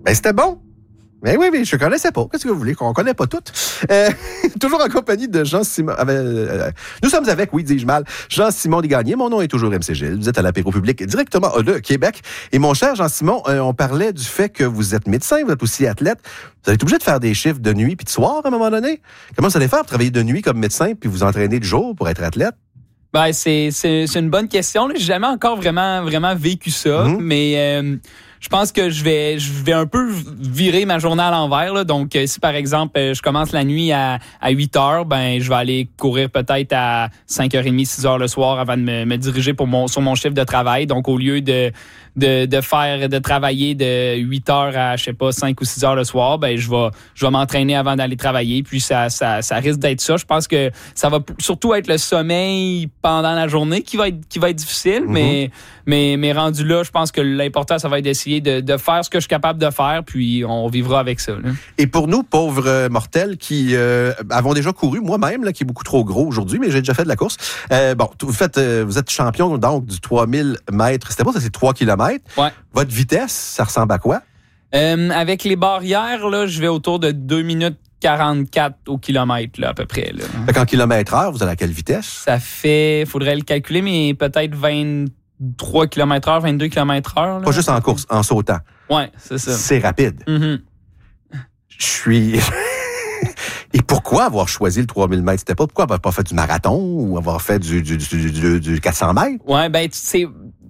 Ben, c'était bon. Mais oui, je ne connaissais pas. Qu'est-ce que vous voulez? Qu'on ne connaît pas toutes. Toujours en compagnie de Jean-Simon. Nous sommes avec, oui, dis-je mal, Jean-Simon Desgagnés. Mon nom est toujours MC Gilles. Vous êtes à l'apéro public directement de Québec. Et mon cher Jean-Simon, on parlait du fait que vous êtes médecin, vous êtes aussi athlète. Vous allez être obligé de faire des chiffres de nuit puis de soir à un moment donné. Comment vous allez faire pour travailler de nuit comme médecin puis vous entraîner de jour pour être athlète? Ben, c'est une bonne question. J'ai jamais encore vraiment vécu ça, mais je pense que je vais un peu virer ma journée à l'envers. Là. Donc, si par exemple, je commence la nuit à 8 heures, ben je vais aller courir peut-être à 5h30, 6 heures le soir avant de me diriger sur mon chiffre de travail. Donc, au lieu de travailler de 8 heures à, 5 ou 6 heures le soir, ben je vais m'entraîner avant d'aller travailler. Puis ça risque d'être ça. Je pense que ça va surtout être le sommeil pendant la journée qui va être difficile, mais rendu là, je pense que l'important, ça va être d'essayer de faire ce que je suis capable de faire, puis on vivra avec ça. Là. Et pour nous, pauvres mortels qui avons déjà couru, moi-même, là, qui est beaucoup trop gros aujourd'hui, mais j'ai déjà fait de la course. Vous êtes champion donc du 3000 mètres. C'était pas ça, c'est 3 kilomètres. Ouais. Votre vitesse, ça ressemble à quoi? Avec les barrières, là, je vais autour de 2 minutes 44 au kilomètre, là, à peu près. Là. Fait qu'en kilomètre-heure, vous allez à quelle vitesse? Ça fait, faudrait le calculer, mais peut-être 23 km/h, 22 km/h. Pas juste en course, en sautant. Ouais, c'est ça. C'est rapide. Mm-hmm. Je suis... Et pourquoi avoir choisi le 3000 mètres? C'était pas pourquoi avoir pas fait du marathon ou avoir fait du 400 mètres? Ouais, ben, c'est...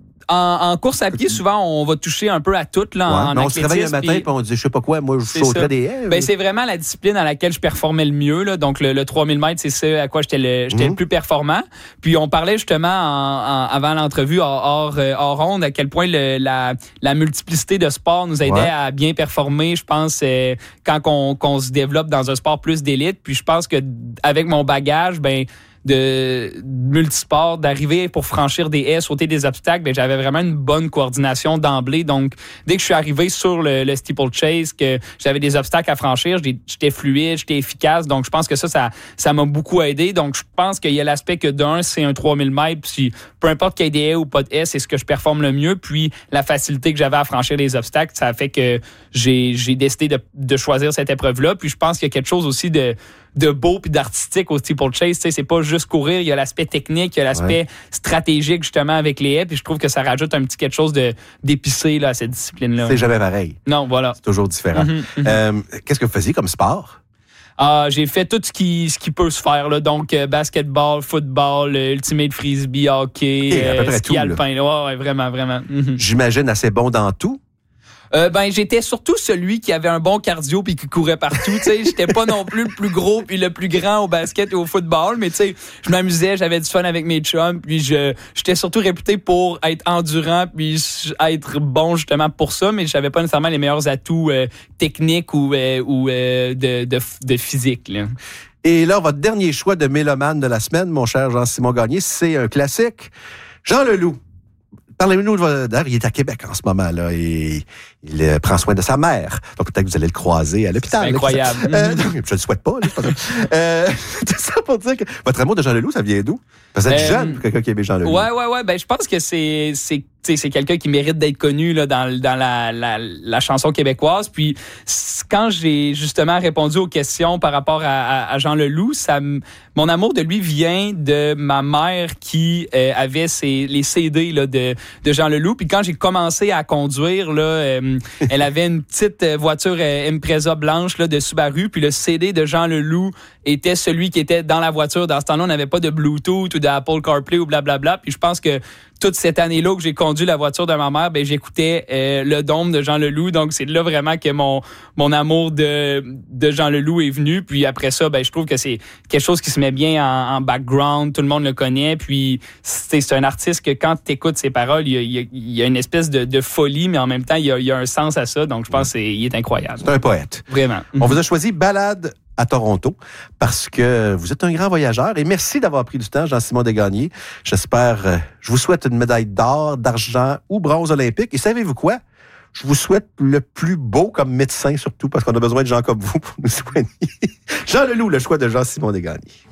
En course à pied, souvent, on va toucher un peu à tout là, en athlétisme. On se réveille un matin et on dit, je sais pas quoi, moi, je sauterais des haies. Ben, c'est vraiment la discipline à laquelle je performais le mieux. Là. Donc, le 3000 mètres, c'est ce à quoi j'étais le plus performant. Puis, on parlait justement avant l'entrevue, hors ronde, à quel point la multiplicité de sports nous aidait à bien performer, je pense, quand on se développe dans un sport plus d'élite. Puis, je pense que avec mon bagage, de multisport, d'arriver pour franchir des haies, sauter des obstacles, ben j'avais vraiment une bonne coordination d'emblée. Donc, dès que je suis arrivé sur le steeplechase, que j'avais des obstacles à franchir, j'étais fluide, j'étais efficace. Donc, je pense que ça m'a beaucoup aidé. Donc, je pense qu'il y a l'aspect que d'un, c'est un 3000 mètres. Puis, peu importe qu'il y ait des haies ou pas de haies, c'est ce que je performe le mieux. Puis, la facilité que j'avais à franchir les obstacles, ça a fait que j'ai décidé de choisir cette épreuve-là. Puis, je pense qu'il y a quelque chose aussi de beau puis d'artistique au steeplechase. C'est pas juste courir, il y a l'aspect technique, il y a l'aspect stratégique justement avec les haies, puis je trouve que ça rajoute un petit quelque chose d'épicé là, à cette discipline-là. C'est jamais pareil. Non, voilà. C'est toujours différent. Qu'est-ce que vous faisiez comme sport? J'ai fait tout ce qui peut se faire. Là. Donc, basketball, football, ultimate frisbee, hockey, ski alpin. Là. Ouais, vraiment. J'imagine assez bon dans tout. J'étais surtout celui qui avait un bon cardio puis qui courait partout. J'étais pas non plus le plus gros puis le plus grand au basket et au football, mais je m'amusais, j'avais du fun avec mes chums, puis j'étais surtout réputé pour être endurant puis être bon justement pour ça, mais j'avais pas nécessairement les meilleurs atouts techniques ou de physique. Là. Et là, votre dernier choix de mélomane de la semaine, mon cher Jean-Simon Gagné, c'est un classique. Jean Leloup. Parlez-nous il est à Québec en ce moment, là, et il prend soin de sa mère. Donc, peut-être que vous allez le croiser à l'hôpital. C'est incroyable. Je le souhaite pas, là, tout ça pour dire que votre amour de Jean Leloup, ça vient d'où? Vous êtes jeune pour quelqu'un qui aimait Jean Leloup. Ouais. Ben, je pense que c'est quelqu'un qui mérite d'être connu là, dans la chanson québécoise. Puis, quand j'ai justement répondu aux questions par rapport à Jean Leloup, mon amour de lui vient de ma mère qui avait les CD là, de Jean Leloup. Puis quand j'ai commencé à conduire, là, elle avait une petite voiture Impreza blanche là, de Subaru. Puis le CD de Jean Leloup était celui qui était dans la voiture. Dans ce temps-là, on n'avait pas de Bluetooth ou d'Apple CarPlay ou blablabla. Puis je pense que toute cette année-là que j'ai conduit la voiture de ma mère, j'écoutais le Dôme de Jean Leloup. Donc, c'est là vraiment que mon amour de Jean Leloup est venu. Puis après ça, je trouve que c'est quelque chose qui se met bien en background. Tout le monde le connaît. Puis, c'est un artiste que quand tu écoutes ses paroles, il y a une espèce de folie, mais en même temps, il y a un sens à ça. Donc, je pense qu'il est incroyable. C'est un poète. Vraiment. On vous a choisi Balade à Toronto, parce que vous êtes un grand voyageur. Et merci d'avoir pris du temps, Jean-Simon Desgagnés. J'espère, je vous souhaite une médaille d'or, d'argent ou bronze olympique. Et savez-vous quoi? Je vous souhaite le plus beau comme médecin, surtout, parce qu'on a besoin de gens comme vous pour nous soigner. Jean Leloup, le choix de Jean-Simon Desgagnés.